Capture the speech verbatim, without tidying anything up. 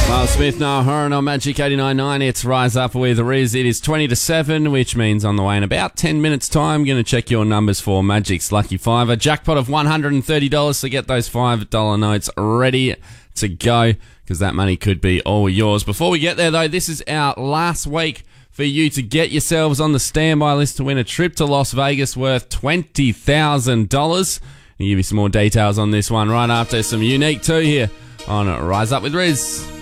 Miles Smith, Noah Horan on Magic eighty-nine point nine. It's Rise Up with Riz. It is twenty to seven, which means on the way in about ten minutes' time, going to check your numbers for Magic's Lucky Fiver. Jackpot of one hundred thirty dollars, so get those five dollar notes ready to go, because that money could be all yours. Before we get there, though, this is our last week for you to get yourselves on the standby list to win a trip to Las Vegas worth twenty thousand dollars. I'll give you some more details on this one right after some Unique two here on Rise Up with Riz.